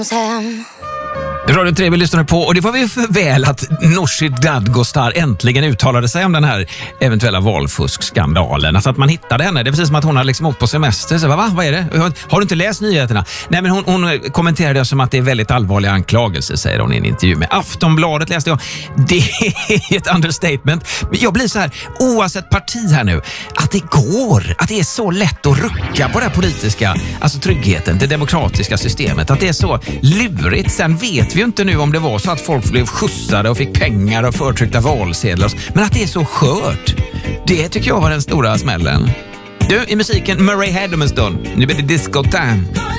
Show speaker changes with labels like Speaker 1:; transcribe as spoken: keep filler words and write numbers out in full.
Speaker 1: Radio tre vi lyssnade på, och det var väl för väl att Nooshi Dadgostar äntligen uttalade sig om den här eventuella valfuskskandalen. Alltså att man hittade henne. Det är precis som att hon har liksom åkt på semester. Så, va? Vad är det? Har du inte läst nyheterna? Nej, men hon, hon kommenterade det som att det är väldigt allvarliga anklagelser, säger hon i en intervju med Aftonbladet. Läste jag. Det är ett understatement. Men jag blir så här, oavsett parti här nu, att det går, att det är så lätt att rucka på det här politiska, alltså tryggheten, det demokratiska systemet. Att det är så lurigt. Sen vet vi ju inte nu om det var så att folk blev skjutsade och fick pengar och förtryckta valsedlar. Men att det är så skört, det tycker jag var den stora smällen. Du, i musiken Murray Head om en stund. Nu blir det disco time.